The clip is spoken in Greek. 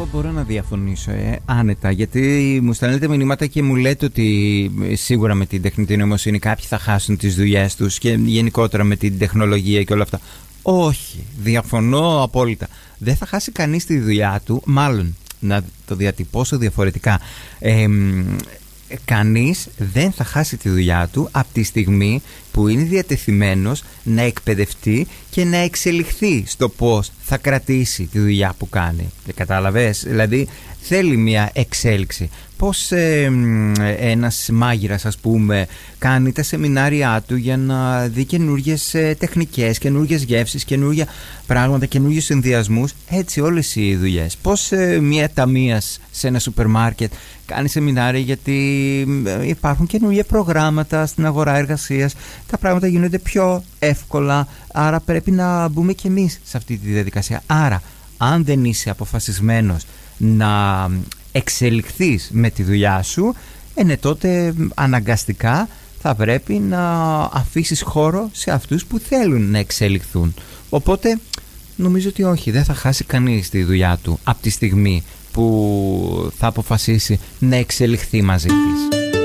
εγώ μπορώ να διαφωνήσω άνετα, γιατί μου στέλνετε μηνύματα και μου λέτε ότι σίγουρα με την τεχνητή νοημοσύνη κάποιοι θα χάσουν τις δουλειές τους και γενικότερα με την τεχνολογία και όλα αυτά. Όχι, διαφωνώ απόλυτα. Δεν θα χάσει κανείς τη δουλειά του, μάλλον να το διατυπώσω διαφορετικά. Κανείς δεν θα χάσει τη δουλειά του από τη στιγμή που είναι διατεθειμένος να εκπαιδευτεί και να εξελιχθεί στο πώς θα κρατήσει τη δουλειά που κάνει. Κατάλαβες? Δηλαδή θέλει μια εξέλιξη. Πώς ένας μάγειρας, ας πούμε, κάνει τα σεμινάρια του για να δει καινούργιες τεχνικές, καινούργιες γεύσεις, καινούργια πράγματα, καινούργιους συνδυασμούς. Έτσι όλες οι δουλειές. Πώς μια ταμείας σε ένα σούπερ μάρκετ κάνει σεμινάρια, γιατί υπάρχουν καινούργια προγράμματα στην αγορά εργασίας. Τα πράγματα γίνονται πιο εύκολα, άρα πρέπει να μπούμε κι εμείς σε αυτή τη διαδικασία. Άρα, αν δεν είσαι αποφασισμένος να εξελιχθείς με τη δουλειά σου, τότε αναγκαστικά θα πρέπει να αφήσεις χώρο σε αυτούς που θέλουν να εξελιχθούν. Οπότε νομίζω ότι όχι, δεν θα χάσει κανείς τη δουλειά του από τη στιγμή που θα αποφασίσει να εξελιχθεί μαζί της.